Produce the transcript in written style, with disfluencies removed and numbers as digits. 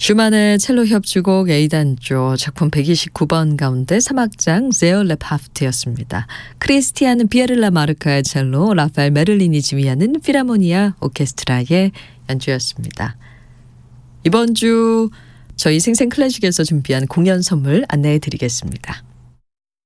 슈만의 첼로 협주곡 A단조 작품 129번 가운데 3악장 제어 랩하프트였습니다. 크리스티안 비에를라 마르카의 첼로, 라파엘 메를린이 지휘하는 필하모니아 오케스트라의 연주였습니다. 이번 주 저희 생생클래식에서 준비한 공연 선물 안내해 드리겠습니다.